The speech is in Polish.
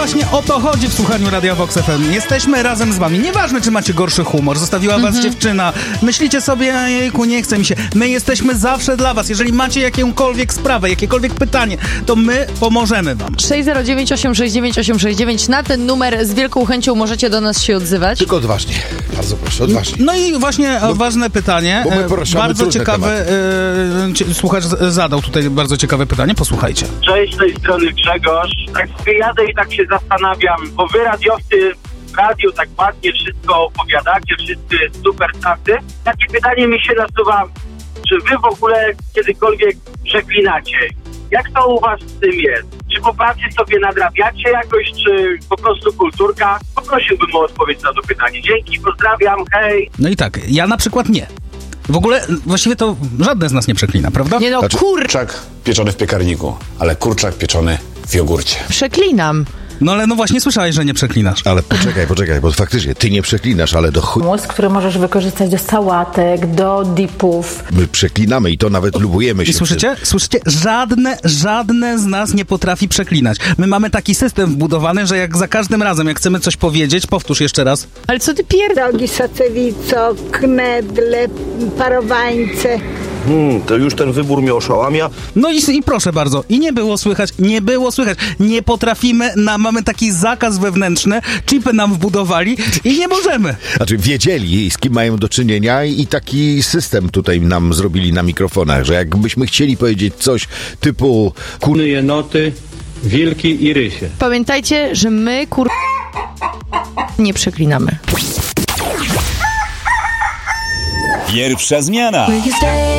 Właśnie o to chodzi w słuchaniu Radia Vox FM. Jesteśmy razem z wami. Nieważne, czy macie gorszy humor, zostawiła was dziewczyna. Myślicie sobie, jejku, nie chce mi się. My jesteśmy zawsze dla was. Jeżeli macie jakąkolwiek sprawę, jakiekolwiek pytanie, to my pomożemy wam. 609 869 869. Na ten numer z wielką chęcią możecie do nas się odzywać. Tylko odważnie. Bardzo proszę, odważnie. No i właśnie ważne pytanie. Bo my poruszamy bardzo ciekawe. Słuchacz zadał tutaj bardzo ciekawe pytanie. Posłuchajcie. Cześć, z tej strony Grzegorz. Tak sobie jadę i tak się zastanawiam, bo wy radiowcy w radiu tak ładnie wszystko opowiadacie, wszyscy super tacy. Takie pytanie mi się nasuwa, czy wy w ogóle kiedykolwiek przeklinacie? Jak to u was z tym jest? Czy po pracy sobie nadrabiacie jakoś, czy po prostu kulturka? Poprosiłbym o odpowiedź na to pytanie. Dzięki, pozdrawiam, hej! No i tak, ja na przykład nie. W ogóle właściwie to żadne z nas nie przeklina, prawda? Nie no, Kurczak pieczony w piekarniku, ale kurczak pieczony w jogurcie. przeklinam. No ale no właśnie słyszałeś, że nie przeklinasz. Ale poczekaj, bo faktycznie ty nie przeklinasz, ale do Mózg, który możesz wykorzystać do sałatek, do dipów. my przeklinamy i to nawet lubujemy się. I słyszycie? Słyszycie? Żadne z nas nie potrafi przeklinać. My mamy taki system wbudowany, że jak za każdym razem, jak chcemy coś powiedzieć, powtórz jeszcze raz. Ale co ty pierdolisz? Rogi, socewico, knedle, parowańce. To już ten wybór mnie oszałamia. No i proszę bardzo, i nie było słychać. Nie potrafimy, mamy taki zakaz wewnętrzny, chipy nam wbudowali i nie możemy. Znaczy wiedzieli, z kim mają do czynienia i taki system tutaj nam zrobili na mikrofonach, że jakbyśmy chcieli powiedzieć coś typu Kuny, jenoty, wilki i rysie. Pamiętajcie, że my nie przeklinamy. Pierwsza zmiana.